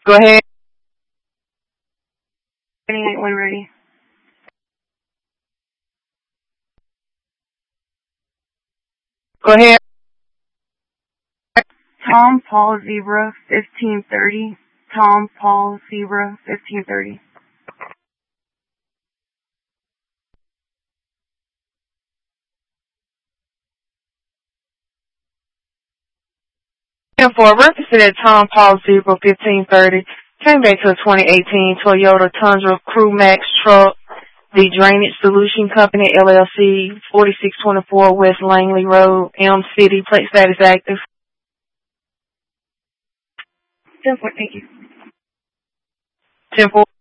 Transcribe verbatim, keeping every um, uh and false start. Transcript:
Go ahead. When ready. Go ahead. Tom Paul Zebra fifteen thirty. Tom Paul Zebra fifteen thirty. And for a represented Tom Paul Zebra fifteen thirty, came back to a twenty eighteen Toyota Tundra Crew Max truck, the Drainage Solution Company, L L C, forty-six twenty-four West Langley Road, Elm City, plate status active. ten four, thank you. ten four.